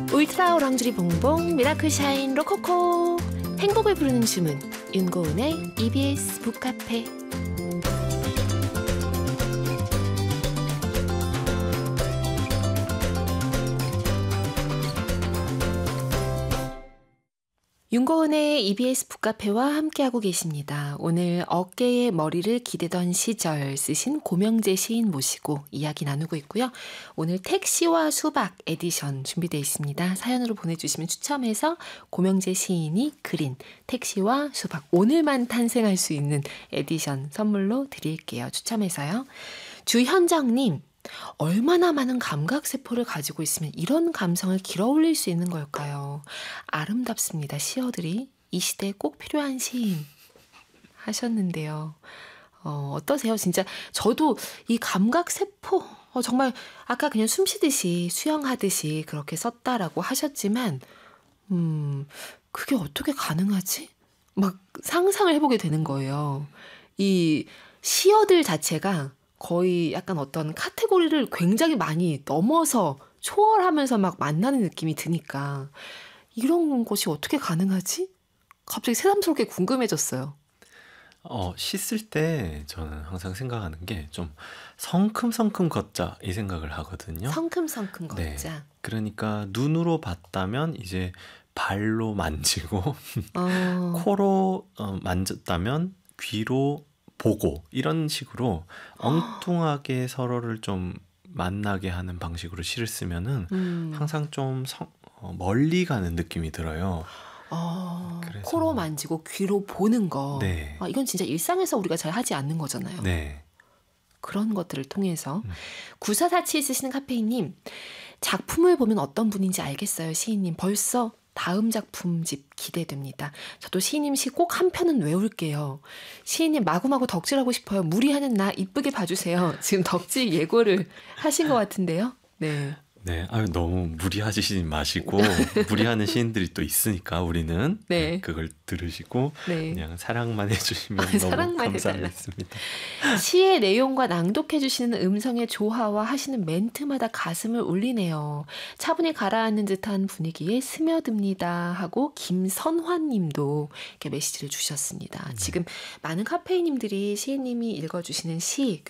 울트라 오랑주리 봉봉 미라클 샤인 로코코 행복을 부르는 주문 윤고은의 EBS 북카페. 윤고은의 EBS 북카페와 함께하고 계십니다. 오늘 어깨에 머리를 기대던 시절 쓰신 고명재 시인 모시고 이야기 나누고 있고요. 오늘 택시와 수박 에디션 준비되어 있습니다. 사연으로 보내주시면 추첨해서 고명재 시인이 그린 택시와 수박 오늘만 탄생할 수 있는 에디션 선물로 드릴게요. 추첨해서요. 주현정님, 얼마나 많은 감각세포를 가지고 있으면 이런 감성을 길어올릴 수 있는 걸까요? 아름답습니다. 시어들이 이 시대에 꼭 필요한 시인 하셨는데요. 어떠세요? 진짜 저도 이 감각세포 정말 아까 그냥 숨 쉬듯이 수영하듯이 그렇게 썼다라고 하셨지만 그게 어떻게 가능하지? 막 상상을 해보게 되는 거예요. 이 시어들 자체가 거의 약간 어떤 카테고리를 굉장히 많이 넘어서 초월하면서 막 만나는 느낌이 드니까 이런 것이 어떻게 가능하지? 갑자기 새삼스럽게 궁금해졌어요. 시 쓸 때 저는 항상 생각하는 게 좀 성큼성큼 걷자 이 생각을 하거든요. 성큼성큼 걷자. 네. 그러니까 눈으로 봤다면 이제 발로 만지고 코로 만졌다면 귀로 보고 이런 식으로 엉뚱하게 서로를 좀 만나게 하는 방식으로 시를 쓰면은 항상 좀 멀리 가는 느낌이 들어요. 그래서 코로 만지고 귀로 보는 거. 네. 이건 진짜 일상에서 우리가 잘 하지 않는 거잖아요. 네. 그런 것들을 통해서. 9447 쓰시는 카페인님, 작품을 보면 어떤 분인지 알겠어요. 시인님 벌써 다음 작품집 기대됩니다. 저도 시인님 시 꼭 한 편은 외울게요. 시인님 마구마구 덕질하고 싶어요. 무리하는 나 이쁘게 봐주세요. 지금 덕질 예고를 하신 것 같은데요. 네. 네, 너무 무리하시지 마시고 무리하는 시인들이 또 있으니까 우리는 네. 그걸 들으시고 네. 그냥 사랑만 해주시면 너무 사랑만 감사하겠습니다. 시의 내용과 낭독해주시는 음성의 조화와 하시는 멘트마다 가슴을 울리네요. 차분히 가라앉는 듯한 분위기에 스며듭니다 하고 김선화님도 이렇게 메시지를 주셨습니다. 지금 많은 카페인님들이 시인님이 읽어주시는 시